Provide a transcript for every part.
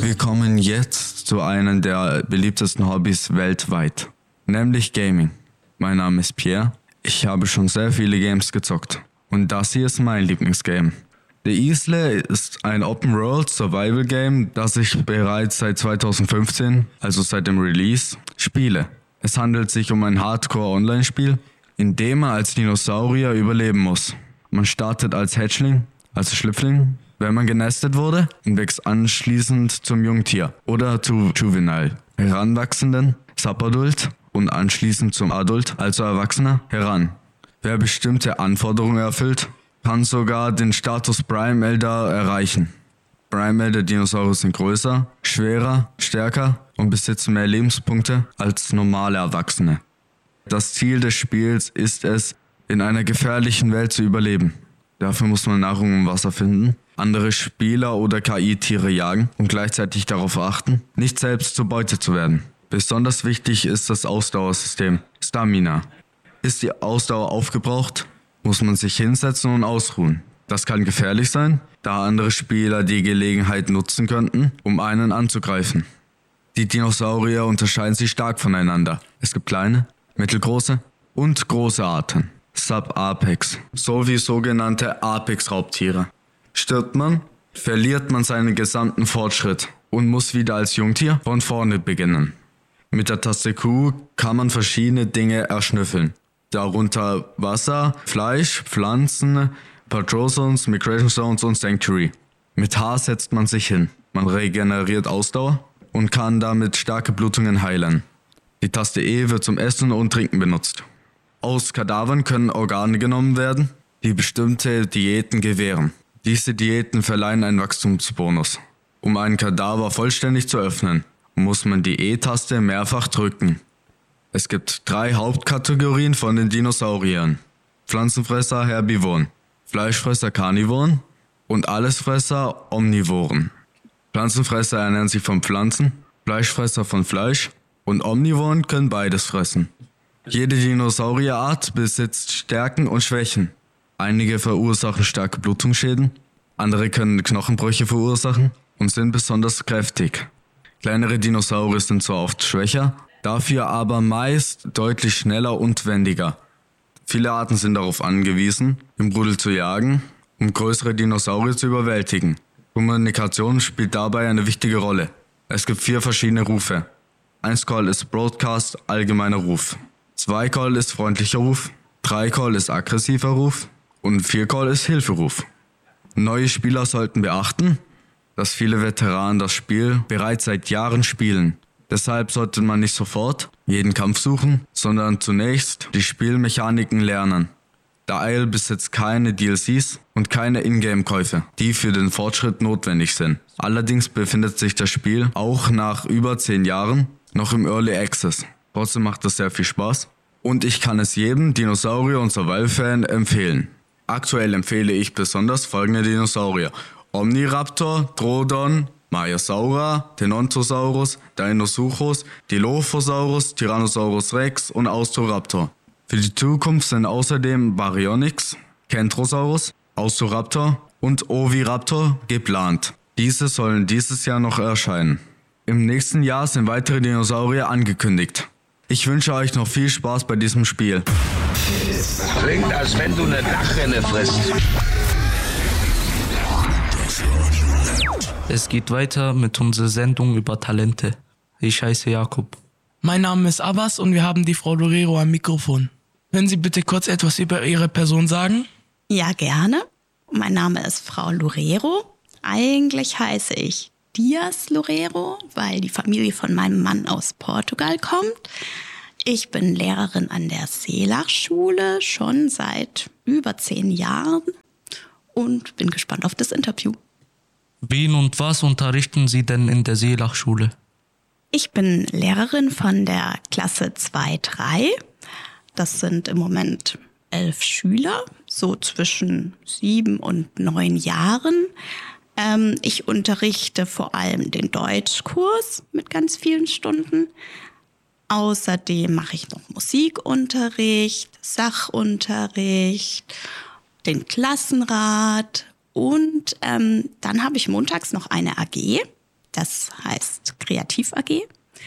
Wir kommen jetzt zu einem der beliebtesten Hobbys weltweit, nämlich Gaming. Mein Name ist Pierre. Ich habe schon sehr viele Games gezockt. Und das hier ist mein Lieblingsgame. The Isle ist ein Open-World-Survival-Game, das ich bereits seit 2015, also seit dem Release, spiele. Es handelt sich um ein Hardcore-Online-Spiel, in dem man als Dinosaurier überleben muss. Man startet als Hatchling, also Schlüpfling, wenn man genestet wurde, und wächst anschließend zum Jungtier oder zu Juvenile, Heranwachsenden, Subadult und anschließend zum Adult, also Erwachsener, heran. Wer bestimmte Anforderungen erfüllt, kann sogar den Status Prime Elder erreichen. Prime Elder Dinosaurier sind größer, schwerer, stärker und besitzen mehr Lebenspunkte als normale Erwachsene. Das Ziel des Spiels ist es, in einer gefährlichen Welt zu überleben. Dafür muss man Nahrung und Wasser finden, andere Spieler oder KI-Tiere jagen und gleichzeitig darauf achten, nicht selbst zur Beute zu werden. Besonders wichtig ist das Ausdauersystem, Stamina. Ist die Ausdauer aufgebraucht, muss man sich hinsetzen und ausruhen. Das kann gefährlich sein, da andere Spieler die Gelegenheit nutzen könnten, um einen anzugreifen. Die Dinosaurier unterscheiden sich stark voneinander. Es gibt kleine, mittelgroße und große Arten, Subapex, sowie sogenannte Apex-Raubtiere. Stirbt man, verliert man seinen gesamten Fortschritt und muss wieder als Jungtier von vorne beginnen. Mit der Taste Q kann man verschiedene Dinge erschnüffeln, darunter Wasser, Fleisch, Pflanzen, Patrol Zones, Migration Zones und Sanctuary. Mit H setzt man sich hin, man regeneriert Ausdauer und kann damit starke Blutungen heilen. Die Taste E wird zum Essen und Trinken benutzt. Aus Kadavern können Organe genommen werden, die bestimmte Diäten gewähren. Diese Diäten verleihen einen Wachstumsbonus. Um einen Kadaver vollständig zu öffnen, muss man die E-Taste mehrfach drücken. Es gibt 3 Hauptkategorien von den Dinosauriern: Pflanzenfresser, Herbivoren, Fleischfresser, Karnivoren und Allesfresser, Omnivoren. Pflanzenfresser ernähren sich von Pflanzen, Fleischfresser von Fleisch und Omnivoren können beides fressen. Jede Dinosaurierart besitzt Stärken und Schwächen. Einige verursachen starke Blutungsschäden, andere können Knochenbrüche verursachen und sind besonders kräftig. Kleinere Dinosaurier sind zwar oft schwächer, dafür aber meist deutlich schneller und wendiger. Viele Arten sind darauf angewiesen, im Rudel zu jagen, um größere Dinosaurier zu überwältigen. Kommunikation spielt dabei eine wichtige Rolle. Es gibt 4 verschiedene Rufe. 1 Call ist Broadcast, allgemeiner Ruf. 2 Call ist freundlicher Ruf. 3 Call ist aggressiver Ruf. Und 4 Call ist Hilferuf. Neue Spieler sollten beachten, dass viele Veteranen das Spiel bereits seit Jahren spielen. Deshalb sollte man nicht sofort jeden Kampf suchen, sondern zunächst die Spielmechaniken lernen. The Isle besitzt keine DLCs und keine Ingame-Käufe, die für den Fortschritt notwendig sind. Allerdings befindet sich das Spiel auch nach über 10 Jahren noch im Early Access. Trotzdem macht es sehr viel Spaß und ich kann es jedem Dinosaurier- und Survival-Fan empfehlen. Aktuell empfehle ich besonders folgende Dinosaurier: Omniraptor, Troodon, Maiasaura, Tenontosaurus, Deinosuchus, Dilophosaurus, Tyrannosaurus Rex und Austoraptor. Für die Zukunft sind außerdem Baryonyx, Kentrosaurus, Austoraptor und Oviraptor geplant. Diese sollen dieses Jahr noch erscheinen. Im nächsten Jahr sind weitere Dinosaurier angekündigt. Ich wünsche euch noch viel Spaß bei diesem Spiel. Klingt, als wenn du eine Dachrinne frisst. Es geht weiter mit unserer Sendung über Talente. Ich heiße Jakob. Mein Name ist Abbas und wir haben die Frau Lorero am Mikrofon. Können Sie bitte kurz etwas über Ihre Person sagen? Ja, gerne. Mein Name ist Frau Lorero. Eigentlich heiße ich Dias Lorero, weil die Familie von meinem Mann aus Portugal kommt. Ich bin Lehrerin an der Seelach-Schule schon seit über 10 Jahren und bin gespannt auf das Interview. Wen und was unterrichten Sie denn in der Seelach-Schule? Ich bin Lehrerin von der Klasse 2-3. Das sind im Moment 11 Schüler, so zwischen 7 und 9 Jahren. Ich unterrichte vor allem den Deutschkurs mit ganz vielen Stunden. Außerdem mache ich noch Musikunterricht, Sachunterricht, den Klassenrat und dann habe ich montags noch eine AG. Das heißt Kreativ AG.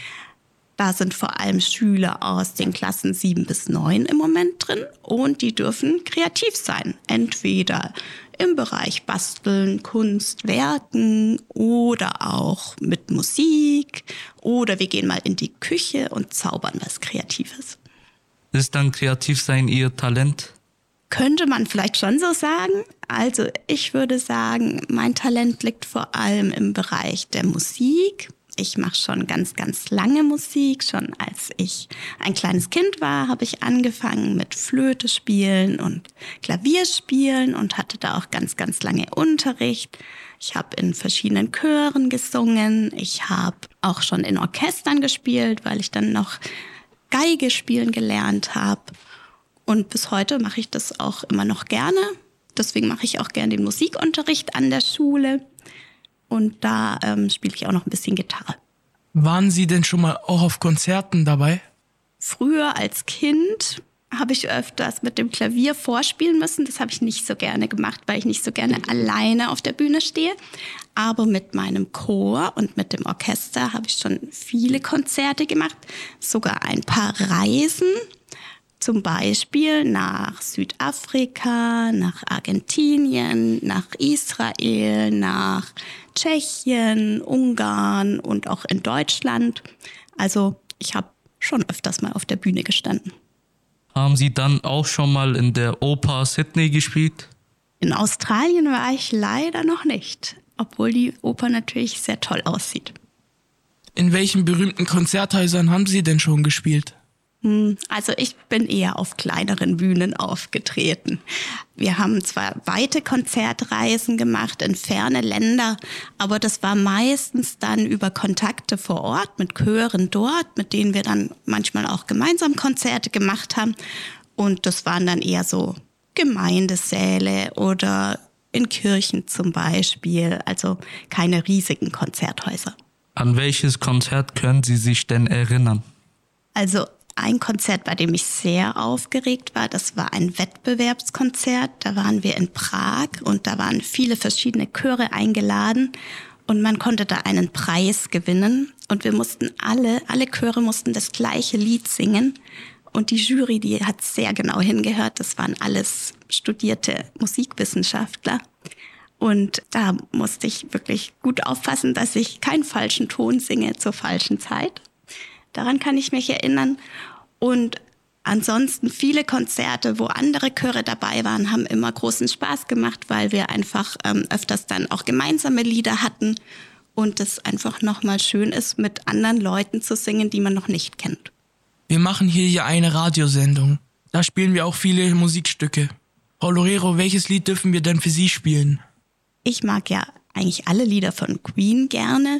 Da sind vor allem Schüler aus den Klassen 7 bis 9 im Moment drin und die dürfen kreativ sein. Entweder im Bereich Basteln, Kunst, Werken oder auch mit Musik oder wir gehen mal in die Küche und zaubern was Kreatives. Ist dann Kreativsein Ihr Talent? Könnte man vielleicht schon so sagen. Also ich würde sagen, mein Talent liegt vor allem im Bereich der Musik. Ich mache schon ganz, ganz lange Musik. Schon als ich ein kleines Kind war, habe ich angefangen mit Flöte spielen und Klavier spielen und hatte da auch ganz, ganz lange Unterricht. Ich habe in verschiedenen Chören gesungen. Ich habe auch schon in Orchestern gespielt, weil ich dann noch Geige spielen gelernt habe. Und bis heute mache ich das auch immer noch gerne. Deswegen mache ich auch gerne den Musikunterricht an der Schule. Und da spiele ich auch noch ein bisschen Gitarre. Waren Sie denn schon mal auch auf Konzerten dabei? Früher als Kind habe ich öfters mit dem Klavier vorspielen müssen. Das habe ich nicht so gerne gemacht, weil ich nicht so gerne alleine auf der Bühne stehe. Aber mit meinem Chor und mit dem Orchester habe ich schon viele Konzerte gemacht. Sogar ein paar Reisen. Zum Beispiel nach Südafrika, nach Argentinien, nach Israel, nach Tschechien, Ungarn und auch in Deutschland. Also ich habe schon öfters mal auf der Bühne gestanden. Haben Sie dann auch schon mal in der Oper Sydney gespielt? In Australien war ich leider noch nicht, obwohl die Oper natürlich sehr toll aussieht. In welchen berühmten Konzerthäusern haben Sie denn schon gespielt? Also ich bin eher auf kleineren Bühnen aufgetreten. Wir haben zwar weite Konzertreisen gemacht in ferne Länder, aber das war meistens dann über Kontakte vor Ort mit Chören dort, mit denen wir dann manchmal auch gemeinsam Konzerte gemacht haben. Und das waren dann eher so Gemeindesäle oder in Kirchen zum Beispiel, also keine riesigen Konzerthäuser. An welches Konzert können Sie sich denn erinnern? Also ein Konzert, bei dem ich sehr aufgeregt war, das war ein Wettbewerbskonzert. Da waren wir in Prag und da waren viele verschiedene Chöre eingeladen und man konnte da einen Preis gewinnen. Und wir mussten alle Chöre mussten das gleiche Lied singen. Und die Jury, die hat sehr genau hingehört. Das waren alles studierte Musikwissenschaftler. Und da musste ich wirklich gut aufpassen, dass ich keinen falschen Ton singe zur falschen Zeit. Daran kann ich mich erinnern. Und ansonsten viele Konzerte, wo andere Chöre dabei waren, haben immer großen Spaß gemacht, weil wir einfach öfters dann auch gemeinsame Lieder hatten und es einfach nochmal schön ist, mit anderen Leuten zu singen, die man noch nicht kennt. Wir machen hier ja eine Radiosendung. Da spielen wir auch viele Musikstücke. Frau Loureiro, welches Lied dürfen wir denn für Sie spielen? Ich mag ja eigentlich alle Lieder von Queen gerne.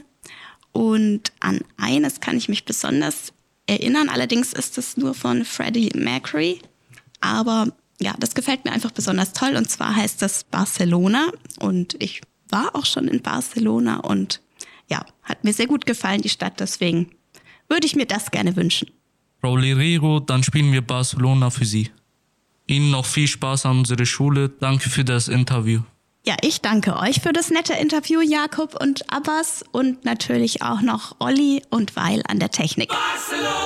Und an eines kann ich mich besonders erinnern. Allerdings ist es nur von Freddie Mercury. Aber ja, das gefällt mir einfach besonders toll. Und zwar heißt das Barcelona. Und ich war auch schon in Barcelona. Und ja, hat mir sehr gut gefallen, die Stadt. Deswegen würde ich mir das gerne wünschen. Frau Loureiro, dann spielen wir Barcelona für Sie. Ihnen noch viel Spaß an unserer Schule. Danke für das Interview. Ja, ich danke euch für das nette Interview, Jakob und Abbas, und natürlich auch noch Olli und Weil an der Technik.